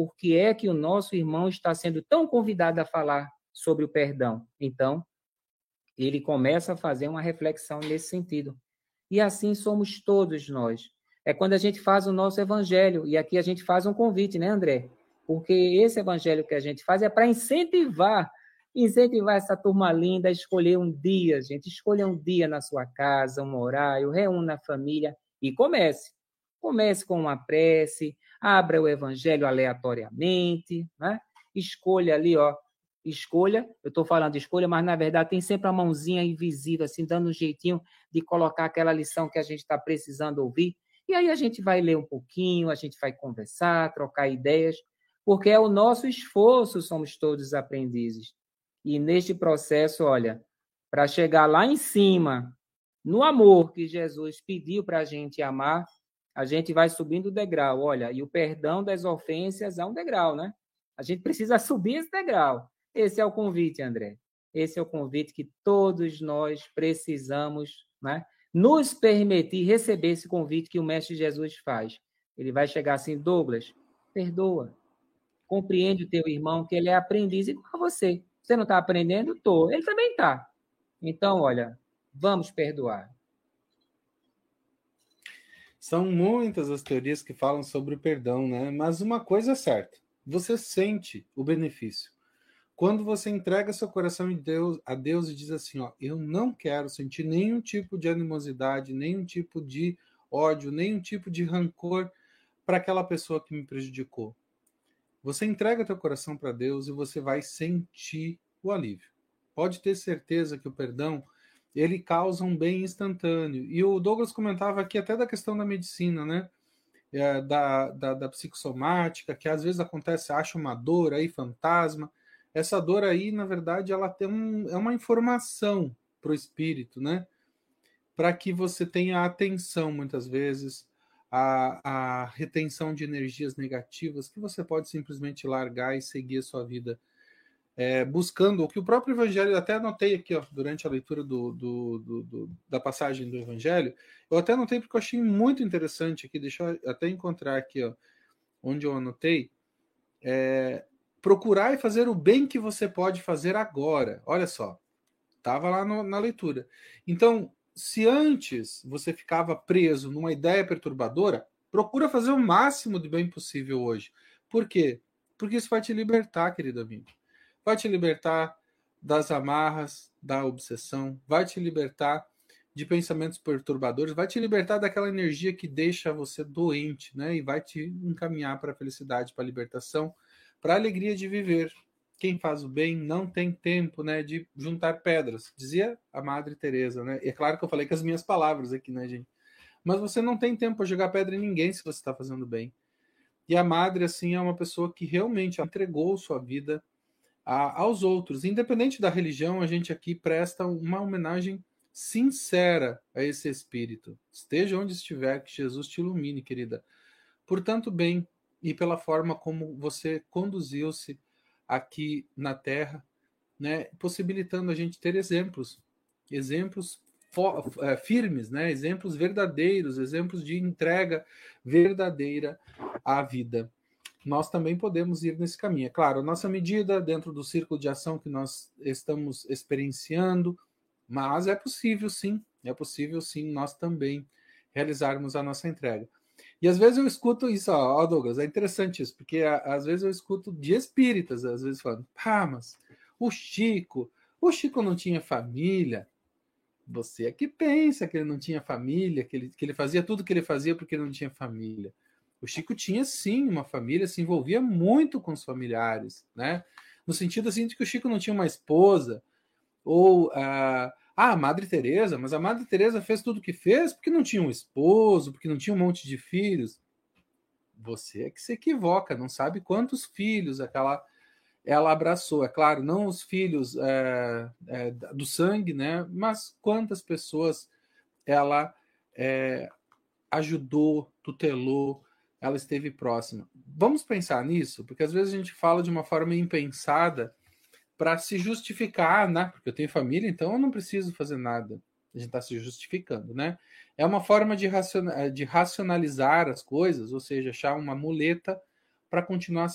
por que é que o nosso irmão está sendo tão convidado a falar sobre o perdão. Então, ele começa a fazer uma reflexão nesse sentido. E assim somos todos nós. É quando a gente faz o nosso evangelho, e aqui a gente faz um convite, né, André? Porque esse evangelho que a gente faz é para incentivar essa turma linda a escolher um dia, gente. Escolha um dia na sua casa, um horário, reúna a família e comece. Comece com uma prece, abra o evangelho aleatoriamente, né? Escolha ali, ó, escolha, eu estou falando de escolha, mas na verdade tem sempre a mãozinha invisível, assim, dando um jeitinho de colocar aquela lição que a gente está precisando ouvir. E aí a gente vai ler um pouquinho, a gente vai conversar, trocar ideias, porque é o nosso esforço, somos todos aprendizes. E neste processo, olha, para chegar lá em cima, no amor que Jesus pediu para a gente amar, a gente vai subindo o degrau, olha, e o perdão das ofensas é um degrau, né? A gente precisa subir esse degrau. Esse é o convite, André. Esse é o convite que todos nós precisamos, né, nos permitir receber esse convite que o Mestre Jesus faz. Ele vai chegar assim, Douglas, perdoa. Compreende o teu irmão, que ele é aprendiz igual a você. Você não está aprendendo? Estou. Ele também está. Então, olha, vamos perdoar. São muitas as teorias que falam sobre o perdão, né? Mas uma coisa é certa, você sente o benefício. Quando você entrega seu coração a Deus e diz assim, ó, eu não quero sentir nenhum tipo de animosidade, nenhum tipo de ódio, nenhum tipo de rancor para aquela pessoa que me prejudicou. Você entrega teu coração para Deus e você vai sentir o alívio. Pode ter certeza que o perdão, ele causa um bem instantâneo. E o Douglas comentava aqui até da questão da medicina, né? Da psicossomática, que às vezes acontece, acha uma dor aí, fantasma. Essa dor aí, na verdade, ela tem é uma informação para o espírito, né? Para que você tenha atenção, muitas vezes, a retenção de energias negativas, que você pode simplesmente largar e seguir a sua vida. Buscando o que o próprio Evangelho, até anotei aqui, ó, durante a leitura da passagem do Evangelho, eu até anotei porque eu achei muito interessante aqui, deixa eu até encontrar aqui, ó, onde eu anotei, procurar e fazer o bem que você pode fazer agora. Olha só, estava lá na leitura. Então, se antes você ficava preso numa ideia perturbadora, procura fazer o máximo de bem possível hoje. Por quê? Porque isso vai te libertar, querido amigo. Vai te libertar das amarras, da obsessão, vai te libertar de pensamentos perturbadores, vai te libertar daquela energia que deixa você doente, né? E vai te encaminhar para a felicidade, para a libertação, para a alegria de viver. Quem faz o bem não tem tempo, né, de juntar pedras, dizia a Madre Teresa, né? E é claro que eu falei com as minhas palavras aqui, né, gente? Mas você não tem tempo para jogar pedra em ninguém se você está fazendo bem. E a Madre, assim, é uma pessoa que realmente entregou sua vida aos outros. Independente da religião, a gente aqui presta uma homenagem sincera a esse espírito. Esteja onde estiver, que Jesus te ilumine, querida. Por tanto bem e pela forma como você conduziu-se aqui na Terra, né, possibilitando a gente ter exemplos firmes, né, exemplos verdadeiros, exemplos de entrega verdadeira à vida. Nós também podemos ir nesse caminho. É claro, a nossa medida dentro do círculo de ação que nós estamos experienciando, mas é possível sim nós também realizarmos a nossa entrega. E às vezes eu escuto isso, ó, Douglas, é interessante isso, porque às vezes eu escuto de espíritas, às vezes falando, mas o Chico não tinha família. Você é que pensa que ele não tinha família, que ele fazia tudo que ele fazia porque ele não tinha família. O Chico tinha sim uma família, se envolvia muito com os familiares, né? No sentido assim de que o Chico não tinha uma esposa, ou a Madre Teresa, mas a Madre Teresa fez tudo o que fez porque não tinha um esposo, porque não tinha um monte de filhos. Você é que se equivoca, não sabe quantos filhos ela abraçou. É claro, não os filhos do sangue, né? Mas quantas pessoas ela ajudou, tutelou, ela esteve próxima. Vamos pensar nisso, porque às vezes a gente fala de uma forma impensada para se justificar, né? Porque eu tenho família, então eu não preciso fazer nada. A gente está se justificando, né? É uma forma de racionalizar as coisas, ou seja, achar uma muleta para continuar